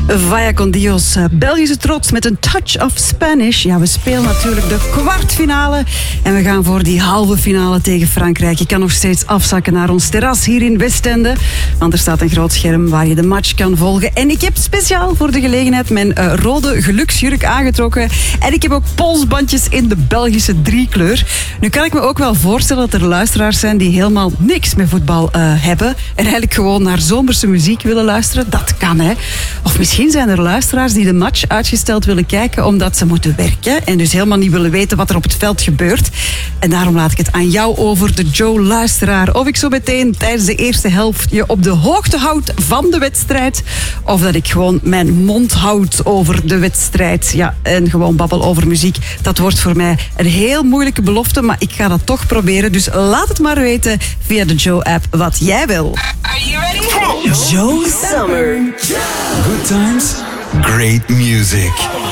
Vaya con Dios, Belgische trots met een touch of Spanish. Ja, we spelen natuurlijk de kwartfinale en we gaan voor die halve finale tegen Frankrijk. Je kan nog steeds afzakken naar ons terras hier in Westende, want er staat een groot scherm waar je de match kan volgen. En ik heb speciaal voor de gelegenheid mijn rode geluksjurk aangetrokken en ik heb ook polsbandjes in de Belgische driekleur. Nu kan ik me ook wel voorstellen dat er luisteraars zijn die helemaal niks met voetbal hebben en eigenlijk gewoon naar zomerse muziek willen luisteren. Dat kan, hè. Of misschien zijn er luisteraars die de match uitgesteld willen kijken omdat ze moeten werken en dus helemaal niet willen weten wat er op het veld gebeurt. En daarom laat ik het aan jou over, de Joe-luisteraar. Of ik zo meteen tijdens de eerste helft je op de hoogte houd van de wedstrijd, of dat ik gewoon mijn mond houd over de wedstrijd. Ja, en gewoon babbel over muziek. Dat wordt voor mij een heel moeilijke belofte, maar ik ga dat toch proberen. Dus laat het maar weten via de Joe-app wat jij wil. Are you ready? Joe Summer. Good times, great music.